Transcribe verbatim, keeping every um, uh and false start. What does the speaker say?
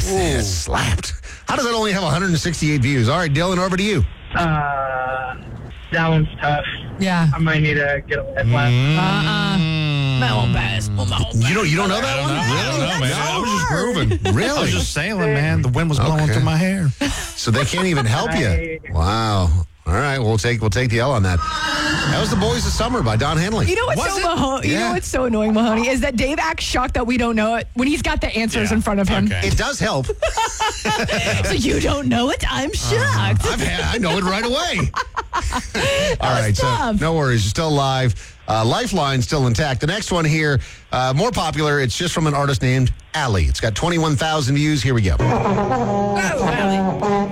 It slapped. How does that only have one hundred sixty-eight views? All right, Dylan, over to you. Uh, that one's tough. Yeah. I might need to get a life Mm. lesson. Uh-uh. You don't, you don't know that one? I don't know, man. I was just grooving. Really? I was just sailing, man. The wind was blowing Okay. through my hair. So they can't even help you. I- Wow. All right, we'll take we'll take the L on that. That was The Boys of Summer by Don Henley. You know what's Was so it? Mahoney? You Yeah. know what's so annoying, Mahoney, is that Dave acts shocked that we don't know it when he's got the answers Yeah. in front of him. Okay. It does help. So you don't know it? I'm shocked. I've had, I know it right away. All right, so tough. no worries. You're still alive. Uh, Lifeline still intact. The next one here, uh, more popular. It's just from an artist named Allie. It's got twenty-one thousand views. Here we go. Oh, Allie.